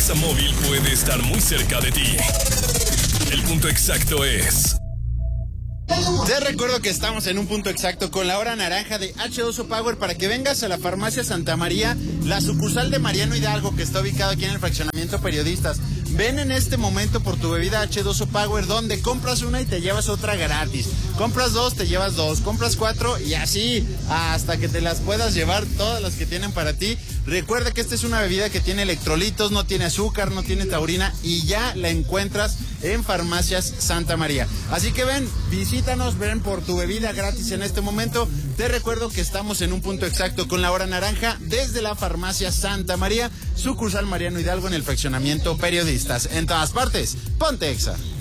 Examóvil puede estar muy cerca de ti. El punto exacto es... Te recuerdo que estamos en un punto exacto con la hora naranja de H2O Power para que vengas a la farmacia Santa María, la sucursal de Mariano Hidalgo, que está ubicado aquí en el fraccionamiento Periodistas. Ven en este momento por tu bebida H2O Power, donde compras una y te llevas otra gratis. Compras dos, te llevas dos. Compras cuatro y así hasta que te las puedas llevar todas las que tienen para ti. Recuerda que esta es una bebida que tiene electrolitos, no tiene azúcar, no tiene taurina y ya la encuentras en Farmacias Santa María. Así que ven, visítanos, ven por tu bebida gratis en este momento. Te recuerdo que estamos en un punto exacto con la hora naranja desde la Farmacia Santa María, sucursal Mariano Hidalgo en el fraccionamiento Periodistas. En todas partes, ponte Exa.